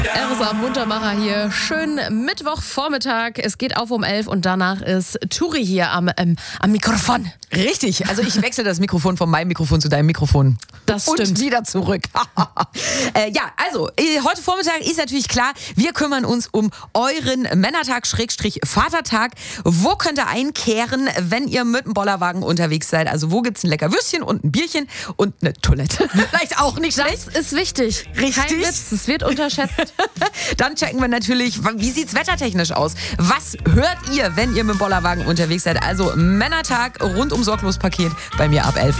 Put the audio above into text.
RSA Muntermacher hier. Schön Mittwochvormittag. Es geht auf um 11 und danach ist Turi hier am Mikrofon. Richtig, also ich wechsle das Mikrofon von meinem Mikrofon zu deinem Mikrofon. Das stimmt. Und wieder zurück. Heute Vormittag ist natürlich klar, wir kümmern uns um euren Männertag/Vatertag. Wo könnt ihr einkehren, wenn ihr mit dem Bollerwagen unterwegs seid? Also wo gibt's ein lecker Würstchen und ein Bierchen und eine Toilette? Vielleicht auch nicht schlecht. Das ist wichtig. Richtig. Kein Witz, es wird unterschätzt. Dann checken wir natürlich, wie sieht's wettertechnisch aus? Was hört ihr, wenn ihr mit dem Bollerwagen unterwegs seid? Also Männertag, rundum sorglos Paket bei mir ab 11.